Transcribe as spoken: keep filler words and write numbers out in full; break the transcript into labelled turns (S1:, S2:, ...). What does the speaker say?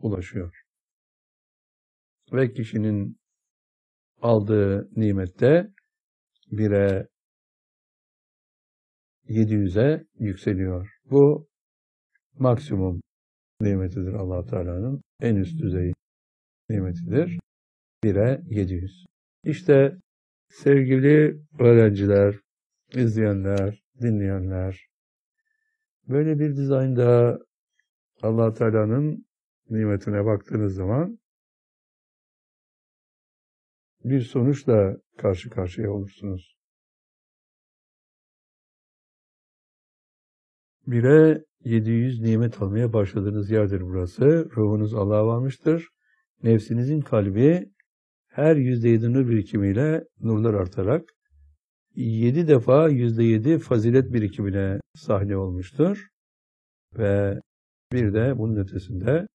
S1: ulaşıyor. Ve kişinin aldığı nimette bire yedi yüze yükseliyor. Bu maksimum nimetidir Allah Teala'nın. En üst düzey nimetidir. bire yedi yüz. İşte sevgili öğrenciler, izleyenler, dinleyenler, böyle bir dizaynda Allah Teala'nın nimetine baktığınız zaman bir sonuçla karşı karşıya olursunuz. Bire yedi yüz nimet almaya başladığınız yerdir burası. Ruhunuz Allah'a varmıştır. Nefsinizin kalbi her yüzde yedi nur birikimiyle nurlar artarak yedi defa yüzde yedi fazilet birikimine sahne olmuştur. Ve bir de bunun ötesinde